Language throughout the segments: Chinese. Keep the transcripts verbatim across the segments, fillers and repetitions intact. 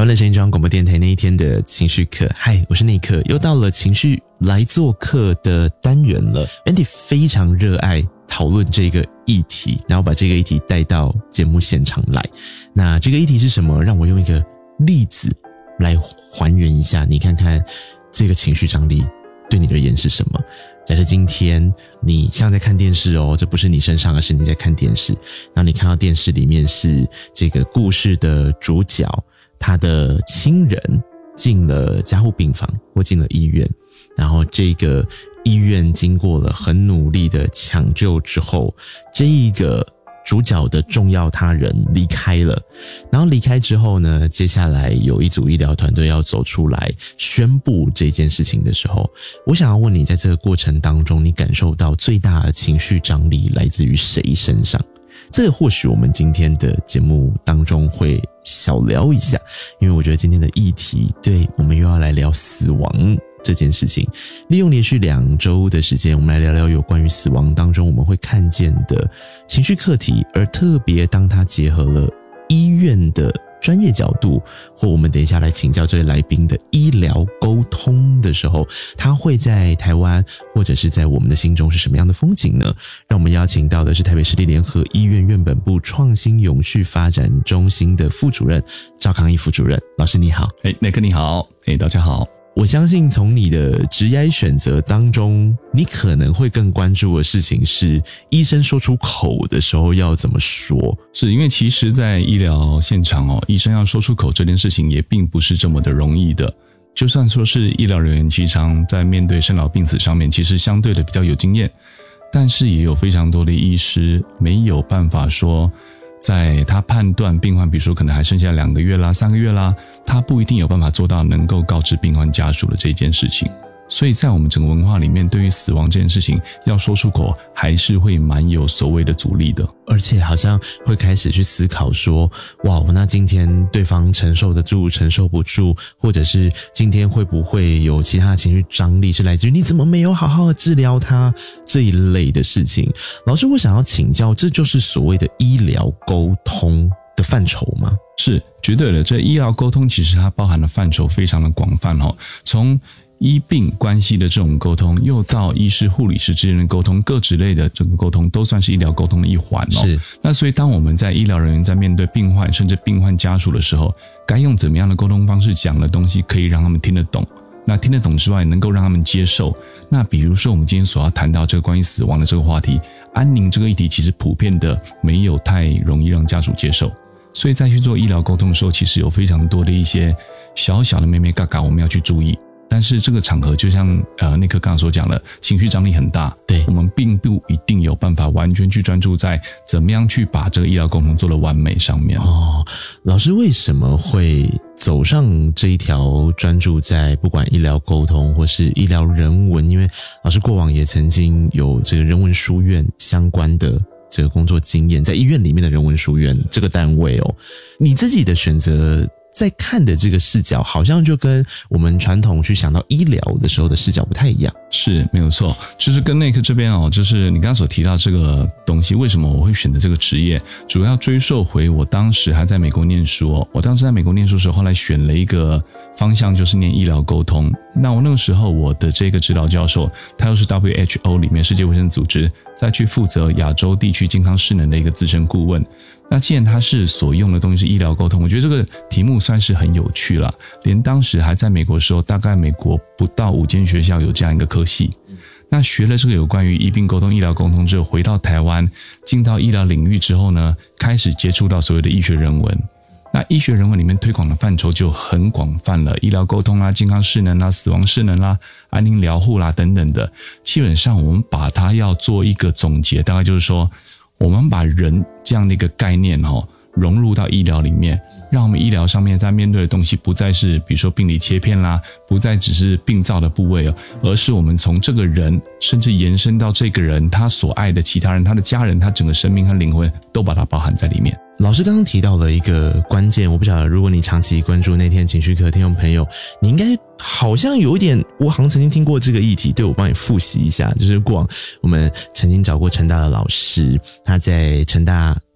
欢乐声音中央广播电台那一天的情绪课，嗨，我是内克，又到了情绪来做客的单元了。Andy 非常热爱讨论这个议题，然后把这个议题带到节目现场来。那这个议题是什么？让我用一个例子来还原一下，你看看这个情绪张力对你而言是什么。假设今天你像在看电视哦，这不是你身上，而是你在看电视，然后你看到电视里面是这个故事的主角，他的亲人进了加护病房或进了医院，然后这个医院经过了很努力的抢救之后，这一个主角的重要他人离开了，然后离开之后呢，接下来有一组医疗团队要走出来宣布这件事情的时候，我想要问你，在这个过程当中，你感受到最大的情绪张力来自于谁身上？这个或许我们今天的节目当中会小聊一下，因为我觉得今天的议题，对，我们又要来聊死亡这件事情。利用连续两周的时间，我们来聊聊有关于死亡当中我们会看见的情绪课题，而特别当它结合了医院的专业角度，或我们等一下来请教这位来宾的医疗沟通的时候，它会在台湾或者是在我们的心中是什么样的风景呢？让我们邀请到的是台北市立联合医院院本部创新永续发展中心的副主任赵康义副主任。老师你好。 诶，内克你好。诶，大家好。 我相信从你的职业选择当中，你可能会更关注的事情是医生说出口的时候要怎么说。 是因为其实在医疗现场哦，医生要说出口这件事情也并不是这么的容易的。就算说是医疗人员经常在面对生老病死上面其实相对的比较有经验，但是也有非常多的医师没有办法说在他判断病患比如说可能还剩下两个月啦三个月啦，他不一定有办法做到能够告知病患家属的这件事情。所以在我们整个文化里面，对于死亡这件事情要说出口还是会蛮有所谓的阻力的， 而且好像会开始去思考说，哇，那今天对方承受得住承受不住，或者是今天会不会有其他的情绪张力是来自于你怎么没有好好的治疗他这一类的事情。老师，我想要请教，这就是所谓的医疗沟通的范畴吗？ 是，绝对的。这医疗沟通其实它包含的范畴非常的广泛哦，从医病关系的这种沟通，又到医师护理师之间的沟通，各职类的这个沟通都算是医疗沟通的一环哦。是。那所以当我们在医疗人员在面对病患甚至病患家属的时候，该用怎么样的沟通方式讲的东西可以让他们听得懂，那听得懂之外能够让他们接受。那比如说我们今天所要谈到这个关于死亡的这个话题，安宁这个议题其实普遍的没有太容易让家属接受，所以在去做医疗沟通的时候，其实有非常多的一些小小的眉眉角角我们要去注意。但是这个场合就像呃内克刚刚所讲的，情绪张力很大，对，我们并不一定有办法完全去专注在怎么样去把这个医疗沟通做得完美上面。 哦，老师为什么会走上这一条专注在不管医疗沟通或是医疗人文？因为老师过往也曾经有这个人文书院相关的这个工作经验，在医院里面的人文书院这个单位哦，你自己的选择在看的这个视角好像就跟我们传统去想到医疗的时候的视角不太一样。 是，没有错，就是跟内克这边哦，就是你刚刚所提到这个东西，为什么我会选择这个职业，主要追溯回我当时还在美国念书哦。我当时在美国念书的时候，后来选了一个方向，就是念医疗沟通。那我那个时候我的这个指导教授，他又是 W H O 里面世界卫生组织再去负责亚洲地区健康势能的一个资深顾问。那既然他是所用的东西是医疗沟通，我觉得这个题目算是很有趣啦。连当时还在美国的时候，大概美国不到五间学校有这样一个科系。那学了这个有关于医病沟通、医疗沟通之后，回到台湾，进到医疗领域之后呢，开始接触到所谓的医学人文。那医学人文里面推广的范畴就很广泛了，医疗沟通啦、健康势能啦、死亡势能啦、安宁疗护啦等等的。基本上我们把它要做一个总结，大概就是说，我们把人这样的一个概念哦，融入到医疗里面，让我们医疗上面在面对的东西不再是比如说病理切片啦，不再只是病灶的部位哦，而是我们从这个人甚至延伸到这个人他所爱的其他人，他的家人，他整个生命和灵魂都把它包含在里面。 老师刚刚提到了一个关键，我不晓得如果你长期关注那天情绪课听众朋友，你应该好像有一点，我好像曾经听过这个议题，对，我帮你复习一下。就是过往我们曾经找过成大的老师，他在成大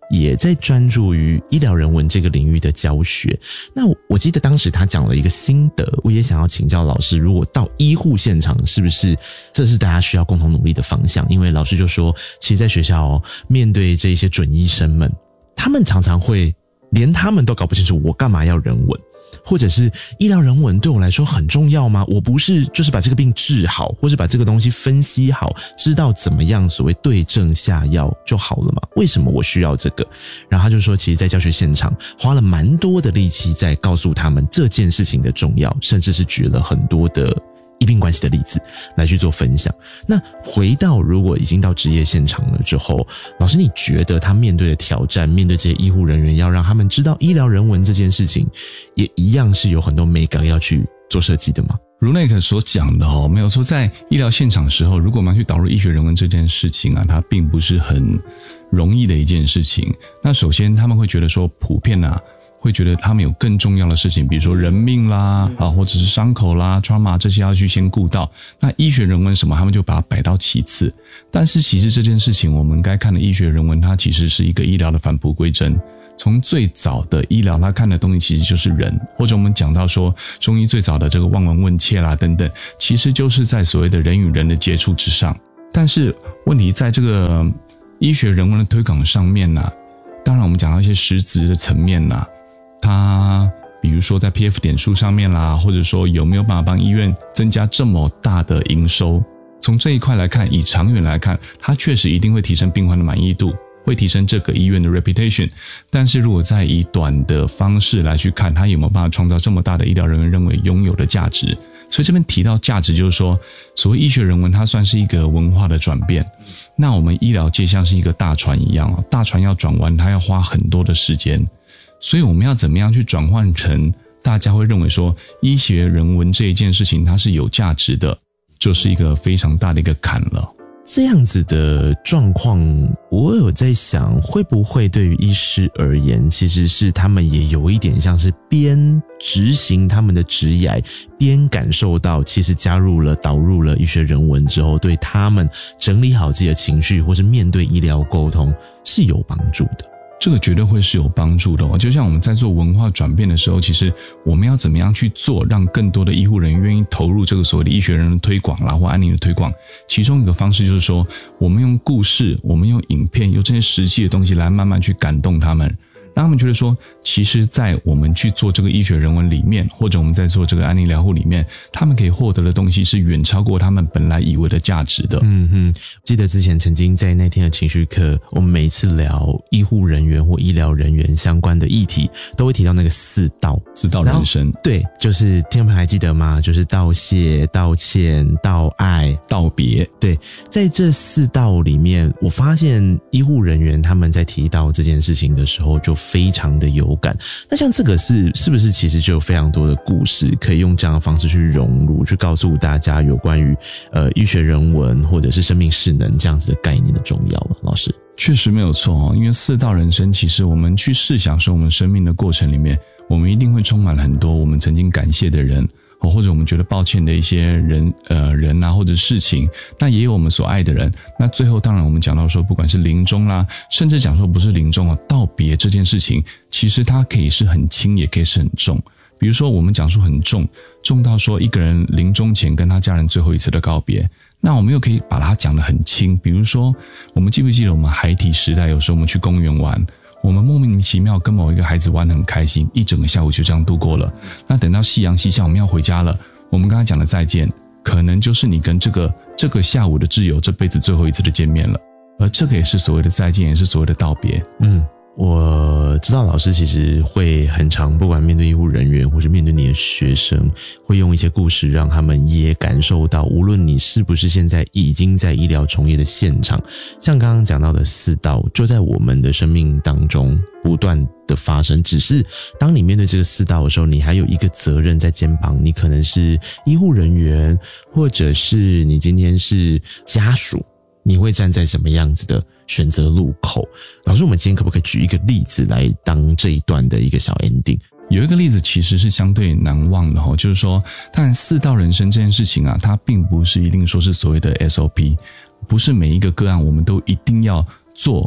也在专注于医疗人文这个领域的教学。那我记得当时他讲了一个心得，我也想要请教老师，如果到医护现场，是不是这是大家需要共同努力的方向？因为老师就说，其实在学校哦，面对这些准医生们，他们常常会连他们都搞不清楚我干嘛要人文，或者是医疗人文对我来说很重要吗？我不是就是把这个病治好，或是把这个东西分析好，知道怎么样所谓对症下药就好了吗？为什么我需要这个？然后他就说，其实在教学现场花了蛮多的力气在告诉他们这件事情的重要，甚至是举了很多的医病关系的例子来去做分享。那回到如果已经到职业现场了之后，老师你觉得他面对的挑战，面对这些医护人员，要让他们知道医疗人文这件事情，也一样是有很多美感要去做设计的吗？ 如内克所讲的哦，没有说在医疗现场的时候，如果我们要去导入医学人文这件事情啊，它并不是很容易的一件事情。那首先他们会觉得说，普遍啊会觉得他们有更重要的事情，比如说人命啦，啊，或者是伤口啦 trauma 这些要去先顾到，那医学人文什么他们就把它摆到其次。但是其实这件事情我们该看的医学人文，它其实是一个医疗的返璞归真。从最早的医疗他看的东西其实就是人，或者我们讲到说中医最早的这个望闻问切啦等等，其实就是在所谓的人与人的接触之上。但是问题在这个医学人文的推广上面啊，当然我们讲到一些实质的层面啊，它比如说在 P F 点数上面啦，或者说有没有办法帮医院增加这么大的营收，从这一块来看，以长远来看，它确实一定会提升病患的满意度，会提升这个医院的 reputation。 但是如果再以短的方式来去看，它有没有办法创造这么大的医疗人员认为拥有的价值。所以这边提到价值，就是说所谓医学人文它算是一个文化的转变。那我们医疗界像是一个大船一样，大船要转弯它要花很多的时间，所以我们要怎么样去转换成大家会认为说医学人文这一件事情它是有价值的，就是一个非常大的一个坎了。 这样子的状况，我有在想，会不会对于医师而言，其实是他们也有一点像是边执行他们的职业，边感受到其实加入了导入了医学人文之后，对他们整理好自己的情绪或是面对医疗沟通是有帮助的。 这个绝对会是有帮助的哦。就像我们在做文化转变的时候，其实我们要怎么样去做，让更多的医护人员愿意投入这个所谓的医学人文推广啦，或安宁的推广。其中一个方式就是说，我们用故事，我们用影片，用这些实际的东西来慢慢去感动他们，让他们觉得说，其实在我们去做这个医学人文里面，或者我们在做这个安宁疗护里面，他们可以获得的东西是远超过他们本来以为的价值的。 嗯哼，记得之前曾经在那天的情绪课，我们每一次聊医护人员或医疗人员相关的议题，都会提到那个四道， 四道人生。 对，就是听众朋友还记得吗？就是道谢、道歉、道爱、 道别。 对，在这四道里面，我发现医护人员他们在提到这件事情的时候，就非常的有感。那像这个是是不是其实就有非常多的故事可以用这样的方式去融入，去告诉大家有关于呃医学人文或者是生命势能这样子的概念的重要了？老师确实没有错哦，因为四道人生，其实我们去试想说我们生命的过程里面，我们一定会充满很多我们曾经感谢的人，或者我们觉得抱歉的一些人呃人啊，或者事情，那也有我们所爱的人。那最后当然我们讲到说，不管是临终啦，甚至讲说不是临终啊，道别这件事情，其实它可以是很轻，也可以是很重。比如说我们讲说很重，重到说一个人临终前跟他家人最后一次的告别，那我们又可以把它讲得很轻。比如说我们记不记得我们孩提时代，有时候我们去公园玩，我们莫名其妙跟某一个孩子玩得很开心，一整个下午就这样度过了。那等到夕阳西下，我们要回家了，我们刚才讲的再见，可能就是你跟这个这个下午的挚友这辈子最后一次的见面了。而这个也是所谓的再见，也是所谓的道别。 嗯，我知道老师其实会很常，不管面对医护人员或是面对你的学生，会用一些故事让他们也感受到，无论你是不是现在已经在医疗从业的现场，像刚刚讲到的四道就在我们的生命当中不断的发生，只是当你面对这个四道的时候，你还有一个责任在肩膀，你可能是医护人员，或者是你今天是家属，你会站在什么样子的选择路口？老师，我们今天可不可以举一个例子来当这一段的一个小 ending？ 有一个例子其实是相对难忘的，就是说当然四道人生这件事情啊，它并不是一定说是所谓的 S O P， 不是每一个个案我们都一定要做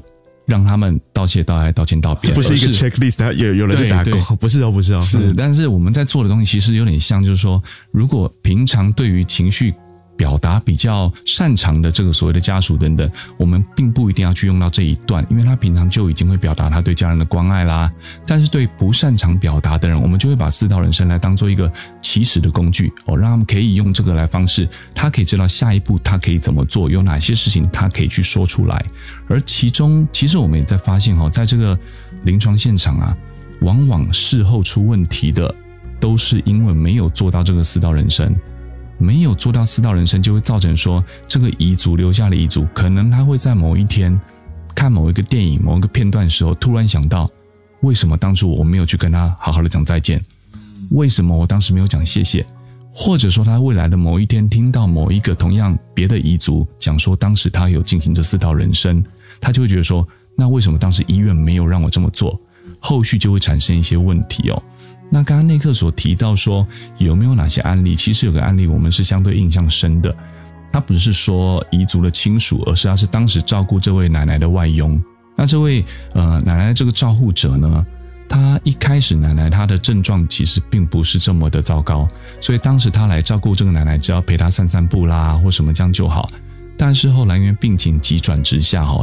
让他们道谢道爱道歉道别， 这不是一个 checklist， 有有人就打勾，不是哦，不是哦， 是。但是我们在做的东西其实有点像，就是说，如果平常对于情绪表达比较擅长的这个所谓的家属等等，我们并不一定要去用到这一段，因为他平常就已经会表达他对家人的关爱啦。但是对不擅长表达的人，我们就会把四道人生来当做一个起始的工具哦，让他们可以用这个来方式，他可以知道下一步他可以怎么做，有哪些事情他可以去说出来。而其中，其实我们也在发现哦，在这个临床现场啊，往往事后出问题的，都是因为没有做到这个四道人生。没有做到四道人生，就会造成说这个遗族留下的遗族，可能他会在某一天看某一个电影、某一个片段的时候，突然想到，为什么当初我没有去跟他好好的讲再见？为什么我当时没有讲谢谢？或者说他未来的某一天听到某一个同样别的遗族讲说，当时他有进行这四道人生，他就会觉得说，那为什么当时医院没有让我这么做？后续就会产生一些问题哦。那刚刚内克所提到说有没有哪些案例，其实有个案例我们是相对印象深的，他不是说遗族的亲属，而是他是当时照顾这位奶奶的外佣。那这位呃奶奶的这个照护者呢，他一开始奶奶她的症状其实并不是这么的糟糕，所以当时他来照顾这个奶奶，只要陪她散散步啦或什么这样就好。但是后来因为病情急转直下